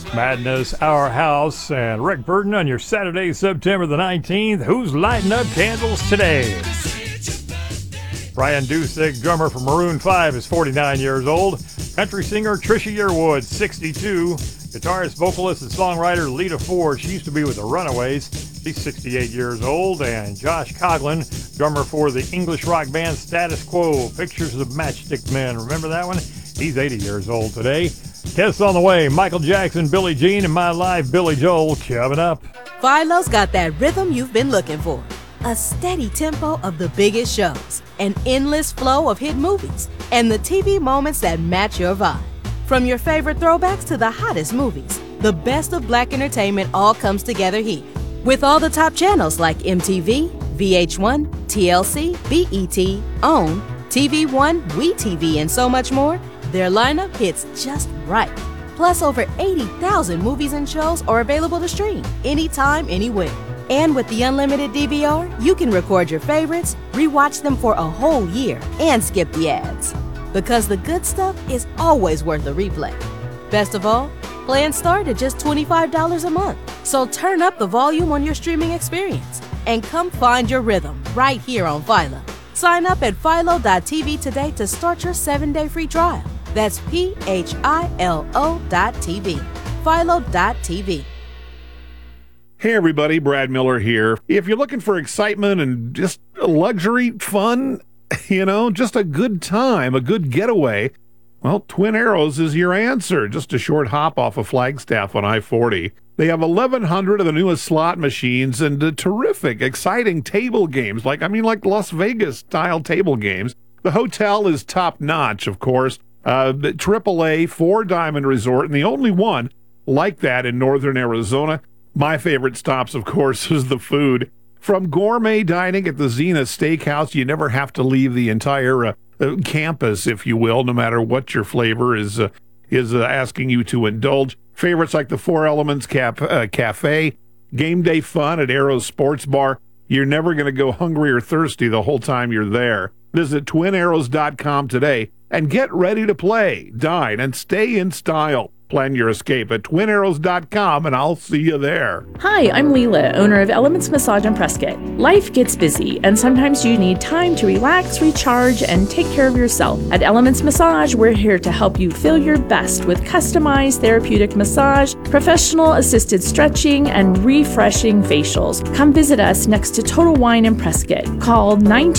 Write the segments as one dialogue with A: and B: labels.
A: Madness, Our House, and Rick Burton on your Saturday, September the 19th. Who's lighting up candles today? Brian Dusek, drummer for Maroon 5, is 49 years old. Country singer Trisha Yearwood, 62. Guitarist, vocalist, and songwriter Lita Ford, she used to be with the Runaways. She's 68 years old. And Josh Coughlin, drummer for the English rock band Status Quo, Pictures of Matchstick Men. Remember that one? He's 80 years old today. Kiss on the way. Michael Jackson, Billie Jean, and My Life, Billy Joel, coming up.
B: Philo's got that rhythm you've been looking for. A steady tempo of the biggest shows, an endless flow of hit movies, and the TV moments that match your vibe. From your favorite throwbacks to the hottest movies, the best of Black entertainment all comes together here. With all the top channels like MTV, VH1, TLC, BET, OWN, TV One, WeTV, and so much more, their lineup hits just right. Plus, over 80,000 movies and shows are available to stream anytime, anywhere. And with the unlimited DVR, you can record your favorites, rewatch them for a whole year, and skip the ads. Because the good stuff is always worth a replay. Best of all, plans start at just $25 a month. So turn up the volume on your streaming experience and come find your rhythm right here on Philo. Sign up at philo.tv today to start your 7-day free trial. That's PHILO.TV. Philo.tv.
C: Hey everybody, Brad Miller here. If you're looking for excitement and just luxury, fun, just a good time, a good getaway, well, Twin Arrows is your answer. Just a short hop off of Flagstaff on I-40. They have 1,100 of the newest slot machines and terrific, exciting table games, like Las Vegas-style table games. The hotel is top-notch, of course. The AAA 4-diamond resort, and the only one like that in northern Arizona. My favorite stops, of course, is the food. From gourmet dining at the Zenith Steakhouse, you never have to leave the entire campus, if you will, no matter what your flavor is asking you to indulge. Favorites like the Four Elements Cafe, game day fun at Arrows Sports Bar. You're never going to go hungry or thirsty the whole time you're there. Visit twinarrows.com today and get ready to play, dine, and stay in style. Plan your escape at twinarrows.com, and I'll see you there.
D: Hi, I'm Leela, owner of Elements Massage in Prescott. Life gets busy, and sometimes you need time to relax, recharge, and take care of yourself. At Elements Massage, we're here to help you feel your best with customized therapeutic massage, professional assisted stretching, and refreshing facials. Come visit us next to Total Wine in Prescott. Call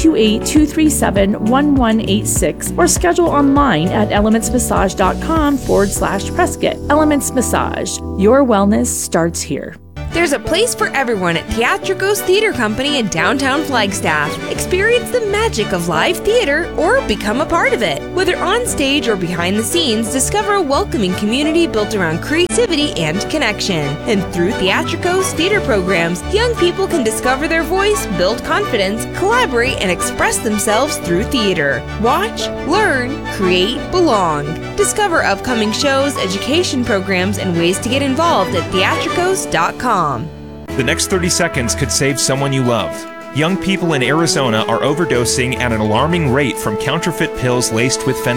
D: 928-237-1186 or schedule online at elementsmassage.com/Prescott. Elements Massage. Your wellness starts here.
E: There's a place for everyone at Theatricos Theater Company in downtown Flagstaff. Experience the magic of live theater or become a part of it. Whether on stage or behind the scenes, discover a welcoming community built around creativity and connection. And through Theatricos theater programs, young people can discover their voice, build confidence, collaborate, and express themselves through theater. Watch, learn, create, belong. Discover upcoming shows, education programs, and ways to get involved at theatricos.com.
F: The next 30 seconds could save someone you love. Young people in Arizona are overdosing at an alarming rate from counterfeit pills laced with fentanyl.